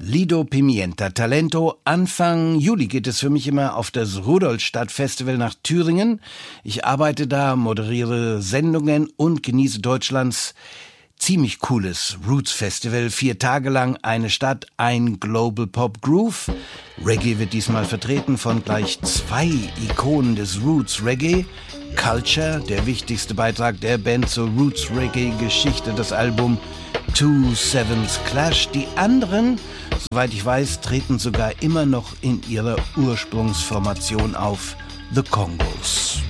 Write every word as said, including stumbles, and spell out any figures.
Lido Pimienta Talento. Anfang Juli geht es für mich immer auf das Rudolstadt Festival nach Thüringen. Ich arbeite da, moderiere Sendungen und genieße Deutschlands ziemlich cooles Roots Festival. Vier Tage lang eine Stadt, ein Global Pop Groove. Reggae wird diesmal vertreten von gleich zwei Ikonen des Roots Reggae. Culture, der wichtigste Beitrag der Band zur Roots Reggae Geschichte, das Album Two Sevens Clash. Die anderen, soweit ich weiß, treten sogar immer noch in ihrer Ursprungsformation auf, The Congos.